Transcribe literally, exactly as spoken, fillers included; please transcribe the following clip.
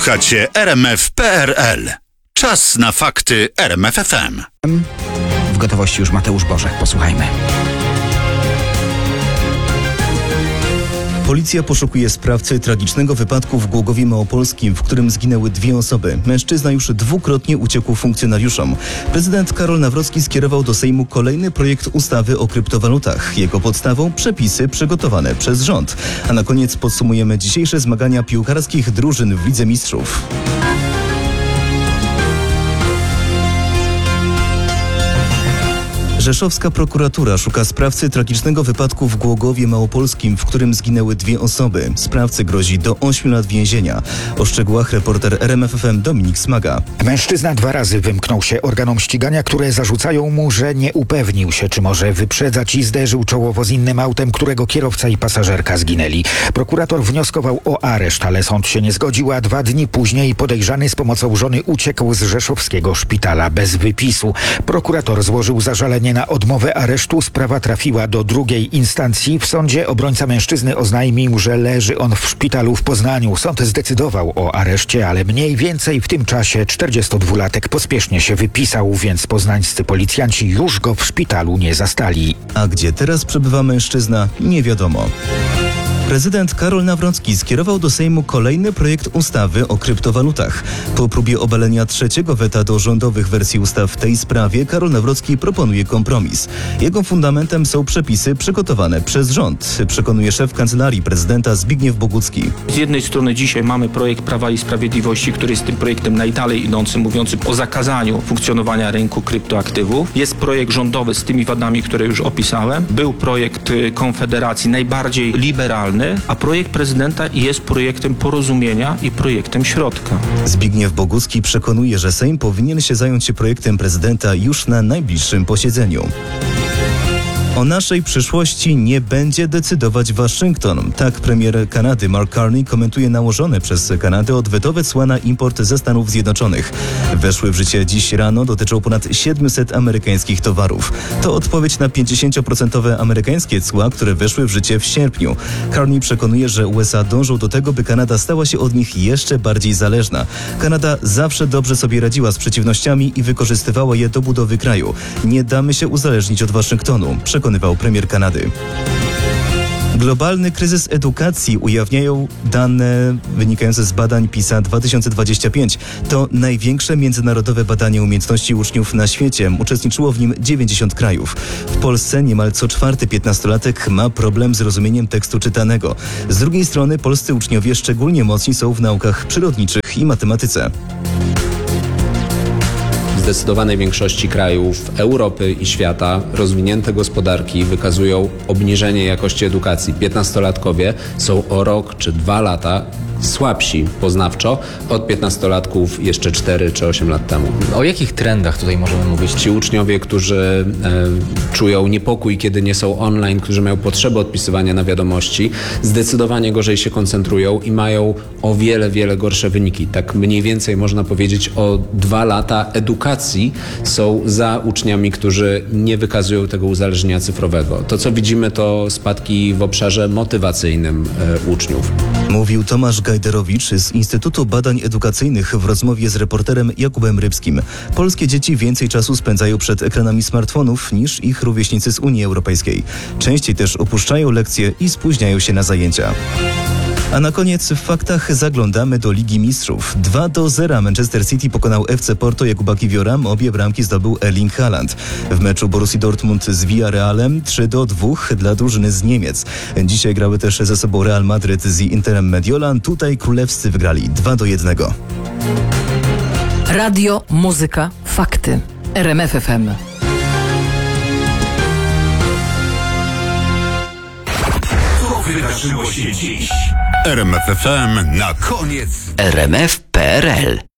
Słuchacie R M F kropka P R L. Czas na fakty R M F F M. W gotowości już Mateusz Bożek. Posłuchajmy. Policja poszukuje sprawcy tragicznego wypadku w Głogowie Małopolskim, w którym zginęły dwie osoby. Mężczyzna już dwukrotnie uciekł funkcjonariuszom. Prezydent Karol Nawrocki skierował do Sejmu kolejny projekt ustawy o kryptowalutach. Jego podstawą przepisy przygotowane przez rząd. A na koniec podsumujemy dzisiejsze zmagania piłkarskich drużyn w Lidze Mistrzów. Rzeszowska prokuratura szuka sprawcy tragicznego wypadku w Głogowie Małopolskim, w którym zginęły dwie osoby. Sprawcy grozi do ośmiu lat więzienia. O szczegółach reporter R M F F M Dominik Smaga. Mężczyzna dwa razy wymknął się organom ścigania, które zarzucają mu, że nie upewnił się, czy może wyprzedzać i zderzył czołowo z innym autem, którego kierowca i pasażerka zginęli. Prokurator wnioskował o areszt, ale sąd się nie zgodził, a dwa dni później podejrzany z pomocą żony uciekł z rzeszowskiego szpitala bez wypisu. Prokurator złożył zażalenie na odmowę aresztu. Sprawa trafiła do drugiej instancji. W sądzie obrońca mężczyzny oznajmił, że leży on w szpitalu w Poznaniu. Sąd zdecydował o areszcie, ale mniej więcej w tym czasie czterdziestodwulatek pospiesznie się wypisał, więc poznańscy policjanci już go w szpitalu nie zastali. A gdzie teraz przebywa mężczyzna, nie wiadomo. Prezydent Karol Nawrocki skierował do Sejmu kolejny projekt ustawy o kryptowalutach. Po próbie obalenia trzeciego weta do rządowych wersji ustaw w tej sprawie, Karol Nawrocki proponuje kompromis. Jego fundamentem są przepisy przygotowane przez rząd, przekonuje szef Kancelarii Prezydenta Zbigniew Bogucki. Z jednej strony dzisiaj mamy projekt Prawa i Sprawiedliwości, który jest tym projektem najdalej idącym, mówiącym o zakazaniu funkcjonowania rynku kryptoaktywów. Jest projekt rządowy z tymi wadami, które już opisałem. Był projekt Konfederacji najbardziej liberalny, a projekt prezydenta jest projektem porozumienia i projektem środka. Zbigniew Bogucki przekonuje, że Sejm powinien się zająć się projektem prezydenta już na najbliższym posiedzeniu. O naszej przyszłości nie będzie decydować Waszyngton. Tak premier Kanady Mark Carney komentuje nałożone przez Kanadę odwetowe cła na import ze Stanów Zjednoczonych. Weszły w życie dziś rano, dotyczą ponad siedmiuset amerykańskich towarów. To odpowiedź na pięćdziesięcioprocentowe amerykańskie cła, które weszły w życie w sierpniu. Carney przekonuje, że U S A dążą do tego, by Kanada stała się od nich jeszcze bardziej zależna. Kanada zawsze dobrze sobie radziła z przeciwnościami i wykorzystywała je do budowy kraju. Nie damy się uzależnić od Waszyngtonu, przekonywał premier Kanady. Globalny kryzys edukacji ujawniają dane wynikające z badań PISA dwa tysiące dwadzieścia pięć. To największe międzynarodowe badanie umiejętności uczniów na świecie. Uczestniczyło w nim dziewięćdziesiąt krajów. W Polsce niemal co czwarty piętnastolatek ma problem z rozumieniem tekstu czytanego. Z drugiej strony polscy uczniowie szczególnie mocni są w naukach przyrodniczych i matematyce. W zdecydowanej większości krajów Europy i świata rozwinięte gospodarki wykazują obniżenie jakości edukacji. Piętnastolatkowie są o rok czy dwa lata słabsi poznawczo od piętnastolatków jeszcze cztery czy osiem lat temu. O jakich trendach tutaj możemy mówić? Ci uczniowie, którzy e, czują niepokój, kiedy nie są online, którzy mają potrzebę odpisywania na wiadomości, zdecydowanie gorzej się koncentrują i mają o wiele, wiele gorsze wyniki. Tak mniej więcej można powiedzieć o dwa lata edukacji są za uczniami, którzy nie wykazują tego uzależnienia cyfrowego. To, co widzimy, to spadki w obszarze motywacyjnym e, uczniów. Mówił Tomasz Gajderowicz z Instytutu Badań Edukacyjnych w rozmowie z reporterem Jakubem Rybskim. Polskie dzieci więcej czasu spędzają przed ekranami smartfonów niż ich rówieśnicy z Unii Europejskiej. Częściej też opuszczają lekcje i spóźniają się na zajęcia. A na koniec w faktach zaglądamy do Ligi Mistrzów. dwa do zera Manchester City pokonał F C Porto Jakuba Kiwiora. Obie bramki zdobył Erling Haaland. W meczu Borussii Dortmund z Villarrealem trzy do dwóch dla drużyny z Niemiec. Dzisiaj grały też ze sobą Real Madryt z Interem Mediolan. Tutaj królewscy wygrali dwa do jednego. Radio, muzyka, fakty. R M F F M. Wydarzyło się dziś. R M F F M na koniec. R M F kropka P R L